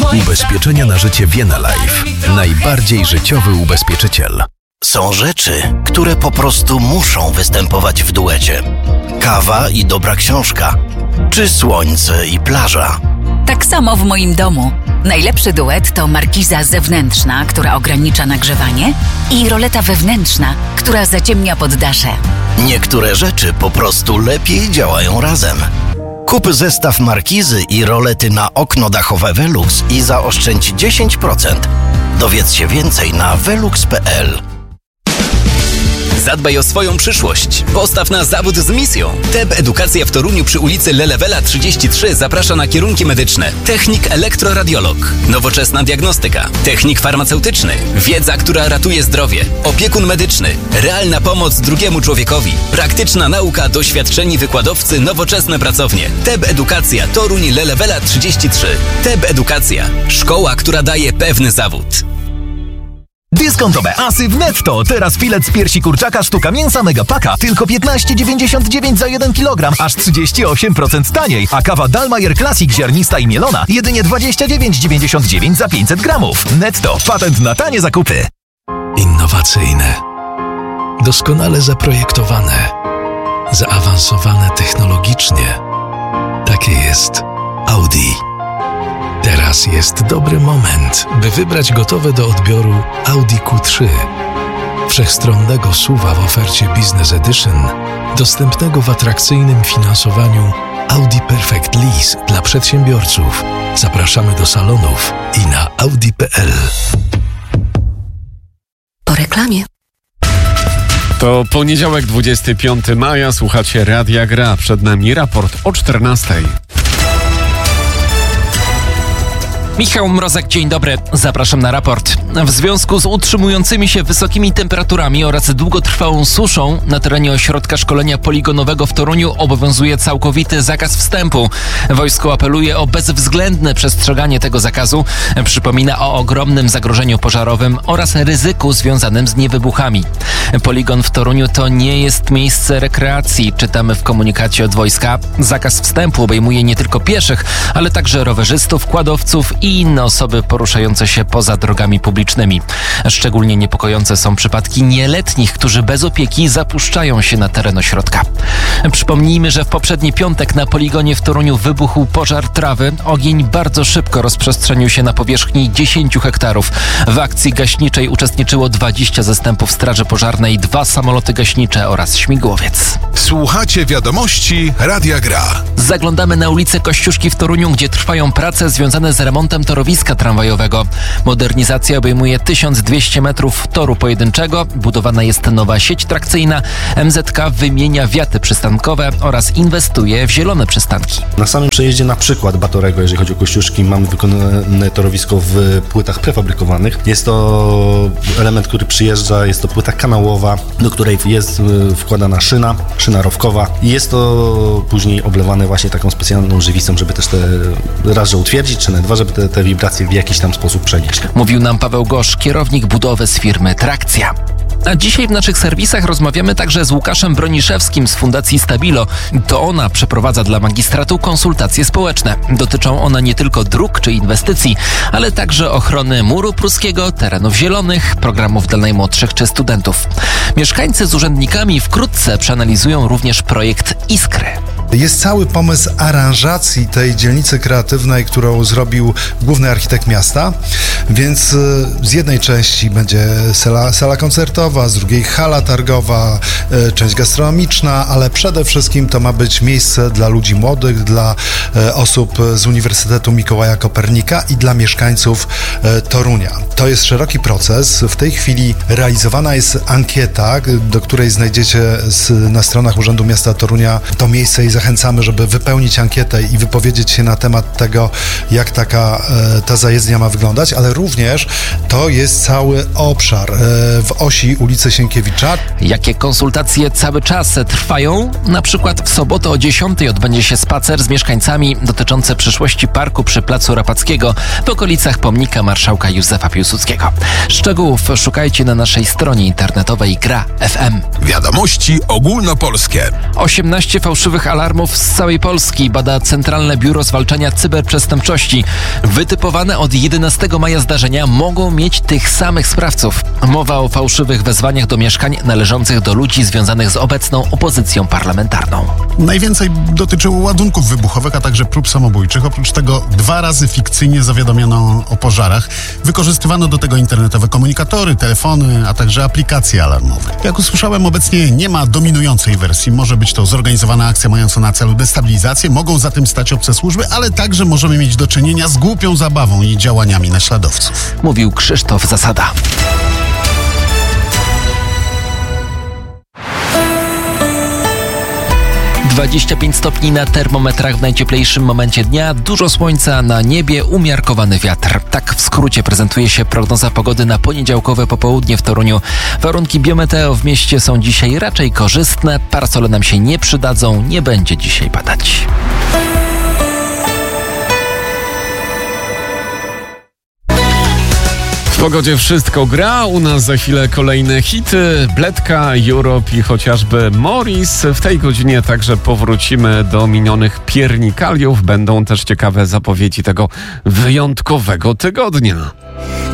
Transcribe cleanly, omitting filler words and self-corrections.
Ubezpieczenia na życie Vienna Life. Najbardziej życiowy ubezpieczyciel. Są rzeczy, które po prostu muszą występować w duecie. Kawa i dobra książka, czy słońce i plaża. Tak samo w moim domu. Najlepszy duet to markiza zewnętrzna, która ogranicza nagrzewanie, i roleta wewnętrzna, która zaciemnia poddasze. Niektóre rzeczy po prostu lepiej działają razem. Kup zestaw markizy i rolety na okno dachowe Velux i zaoszczędź 10%. Dowiedz się więcej na velux.pl. Zadbaj o swoją przyszłość. Postaw na zawód z misją. TEB Edukacja w Toruniu przy ulicy Lelewela 33 zaprasza na kierunki medyczne. Technik elektroradiolog, nowoczesna diagnostyka, technik farmaceutyczny, wiedza, która ratuje zdrowie, opiekun medyczny, realna pomoc drugiemu człowiekowi, praktyczna nauka, doświadczeni wykładowcy, nowoczesne pracownie. TEB Edukacja Toruń Lelewela 33. TEB Edukacja. Szkoła, która daje pewny zawód. Dyskontowe asy w Netto. Teraz filet z piersi kurczaka, sztuka mięsa Megapaka. Tylko 15,99 za 1 kg. Aż 38% taniej. A kawa Dalmayer Classic ziarnista i mielona jedynie 29,99 za 500 gramów. Netto. Patent na tanie zakupy. Innowacyjne. Doskonale zaprojektowane. Zaawansowane technologicznie. Takie jest Audi. Teraz jest dobry moment, by wybrać gotowe do odbioru Audi Q3. Wszechstronnego SUV-a w ofercie Business Edition, dostępnego w atrakcyjnym finansowaniu Audi Perfect Lease dla przedsiębiorców. Zapraszamy do salonów i na audi.pl. Po reklamie. To poniedziałek, 25 maja, słuchacie Radia Gra. Przed nami raport o 14. Michał Mrozek, dzień dobry. Zapraszam na raport. W związku z utrzymującymi się wysokimi temperaturami oraz długotrwałą suszą na terenie ośrodka szkolenia poligonowego w Toruniu obowiązuje całkowity zakaz wstępu. Wojsko apeluje o bezwzględne przestrzeganie tego zakazu. Przypomina o ogromnym zagrożeniu pożarowym oraz ryzyku związanym z niewybuchami. Poligon w Toruniu to nie jest miejsce rekreacji, czytamy w komunikacie od wojska. Zakaz wstępu obejmuje nie tylko pieszych, ale także rowerzystów, kładowców i inne osoby poruszające się poza drogami publicznymi. Szczególnie niepokojące są przypadki nieletnich, którzy bez opieki zapuszczają się na teren ośrodka. Przypomnijmy, że w poprzedni piątek na poligonie w Toruniu wybuchł pożar trawy. Ogień bardzo szybko rozprzestrzenił się na powierzchni 10 hektarów. W akcji gaśniczej uczestniczyło 20 zastępów straży pożarnej, 2 samoloty gaśnicze oraz śmigłowiec. Słuchacie wiadomości Radia Gra. Zaglądamy na ulicę Kościuszki w Toruniu, gdzie trwają prace związane z remontem torowiska tramwajowego. Modernizacja obejmuje 1200 metrów toru pojedynczego, budowana jest nowa sieć trakcyjna, MZK wymienia wiaty przystankowe oraz inwestuje w zielone przystanki. Na samym przejeździe na przykład Batorego, jeżeli chodzi o Kościuszki, mamy wykonane torowisko w płytach prefabrykowanych. Jest to element, który przyjeżdża, jest to płyta kanałowa, do której jest wkładana szyna rowkowa i jest to później oblewane właśnie taką specjalną żywicą, żeby też raz, że utwierdzić, czy dwa, żeby te wibracje w jakiś tam sposób przenieść. Mówił nam Paweł Gosz, kierownik budowy z firmy Trakcja. A dzisiaj w naszych serwisach rozmawiamy także z Łukaszem Broniszewskim z Fundacji Stabilo. To ona przeprowadza dla magistratu konsultacje społeczne. Dotyczą one nie tylko dróg czy inwestycji, ale także ochrony muru pruskiego, terenów zielonych, programów dla najmłodszych czy studentów. Mieszkańcy z urzędnikami wkrótce przeanalizują również projekt Iskry. Jest cały pomysł aranżacji tej dzielnicy kreatywnej, którą zrobił główny architekt miasta, więc z jednej części będzie sala koncertowa, z drugiej hala targowa, część gastronomiczna, ale przede wszystkim to ma być miejsce dla ludzi młodych, dla osób z Uniwersytetu Mikołaja Kopernika i dla mieszkańców Torunia. To jest szeroki proces. W tej chwili realizowana jest ankieta, do której znajdziecie na stronach Urzędu Miasta Torunia to miejsce i zachęcamy, żeby wypełnić ankietę i wypowiedzieć się na temat tego, jak ta zajezdnia ma wyglądać, ale również to jest cały obszar w osi ulicy Sienkiewicza. Jakie konsultacje cały czas trwają? Na przykład w sobotę o 10 odbędzie się spacer z mieszkańcami dotyczący przyszłości parku przy Placu Rapackiego w okolicach pomnika marszałka Józefa Piłsudskiego. Szczegółów szukajcie na naszej stronie internetowej Gra FM. Wiadomości ogólnopolskie. 18 fałszywych alarmów alarmów z całej Polski bada Centralne Biuro Zwalczania Cyberprzestępczości. Wytypowane od 11 maja zdarzenia mogą mieć tych samych sprawców. Mowa o fałszywych wezwaniach do mieszkań należących do ludzi związanych z obecną opozycją parlamentarną. Najwięcej dotyczyło ładunków wybuchowych, a także prób samobójczych. Oprócz tego 2 razy fikcyjnie zawiadomiono o pożarach. Wykorzystywano do tego internetowe komunikatory, telefony, a także aplikacje alarmowe. Jak usłyszałem, obecnie nie ma dominującej wersji. Może być to zorganizowana akcja mająca na celu destabilizację. Mogą za tym stać obce służby, ale także możemy mieć do czynienia z głupią zabawą i działaniami naśladowców. Mówił Krzysztof Zasada. - 25 stopni na termometrach w najcieplejszym momencie dnia, dużo słońca na niebie, umiarkowany wiatr. Tak w skrócie prezentuje się prognoza pogody na poniedziałkowe popołudnie w Toruniu. Warunki biometeo w mieście są dzisiaj raczej korzystne, parasole nam się nie przydadzą, nie będzie dzisiaj padać. W pogodzie wszystko gra, u nas za chwilę kolejne hity, Bledka, Europe i chociażby Morris. W tej godzinie także powrócimy do minionych piernikaliów. Będą też ciekawe zapowiedzi tego wyjątkowego tygodnia.